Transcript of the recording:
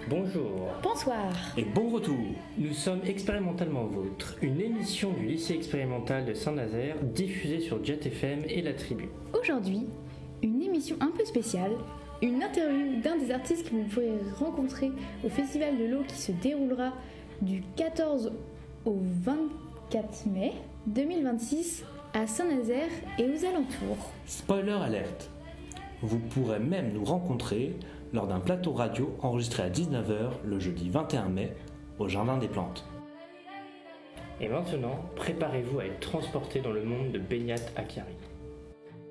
Bonjour Bonsoir. Et bon retour. Nous sommes Expérimentalement Vôtre, une émission du lycée expérimental de Saint-Nazaire diffusée sur Jet FM et La Tribu. Aujourd'hui, une émission un peu spéciale, une interview d'un des artistes que vous pourrez rencontrer au Festival de l'eau qui se déroulera du 14 au 24 mai 2026 à Saint-Nazaire et aux alentours. Spoiler alerte. Vous pourrez même nous rencontrer lors d'un plateau radio enregistré à 19h le jeudi 21 mai au Jardin des Plantes. Et maintenant, préparez-vous à être transporté dans le monde de Beñat Acciari.